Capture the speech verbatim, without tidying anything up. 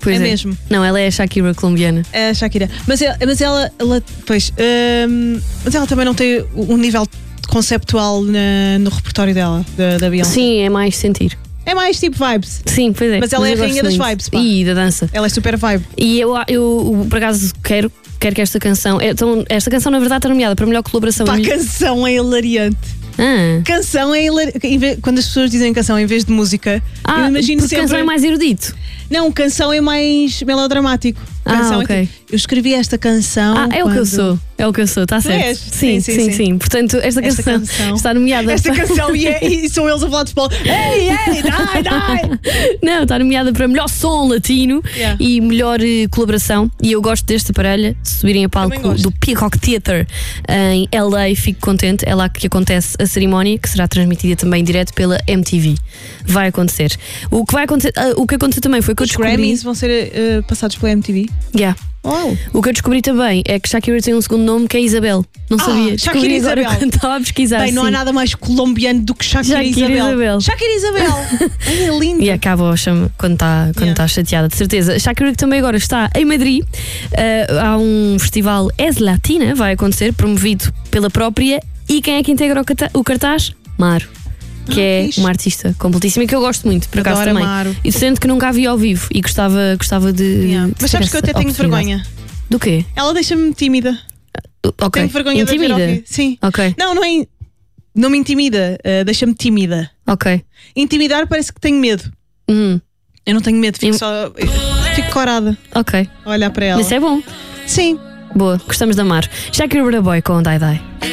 Pois é, é mesmo. Não, ela é a Shakira colombiana. É a Shakira. Mas, ela, mas ela, ela pois, hum, mas ela também não tem um nível conceptual na, no repertório dela, da, da Beyoncé. Sim, é mais sentir. É mais tipo vibes. Sim, pois é. Mas ela é a eu rainha gosto das muito. vibes, pá. E da dança. Ela é super vibe. E eu, eu por acaso, quero, quero que esta canção. é, Então, esta canção, na verdade, está nomeada para melhor colaboração. Pá, a canção é hilariante. Ah, Canção é hilariante. Quando as pessoas dizem canção em vez de música, ah eu imagino porque sempre. canção é mais erudito. Não, canção é mais melodramático. Ah, Canção ok. é tipo, eu escrevi esta canção. Ah, é o que eu quando- sou. É o que eu sou, está certo. és? Sim, Sim, sim, sim, sim, sim. Portanto, esta, Esta canção, canção- está nomeada. Esta para- canção e, é, e são eles a falar de futebol. Ei, ei, dai, dai! Não, está nomeada para melhor som latino Yeah. e melhor eh, colaboração. E eu gosto desta parelha. Se subirem a palco Também gosto. do Peacock Theatre em L A, fico contente. É lá que acontece a cerimónia, que será transmitida também em direto pela M T V. Vai acontecer. O que vai acontecer, ah, o que aconteceu também foi que eu Os descobri. Grammys vão ser eh, passados pela M T V. Yeah. Uau! O que eu descobri também é que Shakira tem um segundo nome que é Isabel. Não Ah, sabia. Descobri Shakira agora Isabel. quando estava a pesquisar. Bem, não há sim. nada mais colombiano do que Shakira, Shakira Isabel. Isabel. Shakira Isabel. Ai, é lindo. E acaba a chama quando está quando Yeah. tá chateada, de certeza. Shakira que também agora está em Madrid. Uh, há um festival Es Latina, vai acontecer, promovido pela própria. E quem é que integra o, cata- o cartaz? Maro. Que Ah, é fixe. uma artista completíssima e que eu gosto muito, por acaso Adoro a também. Maro. E sendo que nunca a vi ao vivo e gostava, gostava de. Yeah. de Mas ter sabes que eu essa até tenho oportunidade. vergonha. Do quê? Ela deixa-me tímida. Ok. Tenho vergonha de a ver ao Intimida. vivo. Sim. Ok, Não, não é. Não me intimida. eh, deixa-me tímida. ok. Intimidar parece que tenho medo. Hum, Eu não tenho medo, fico Im- só. eu Fico corada ok. a olhar para ela. Mas isso é bom. Sim. Boa, gostamos de amar. Shakira Boy com Dai Dai.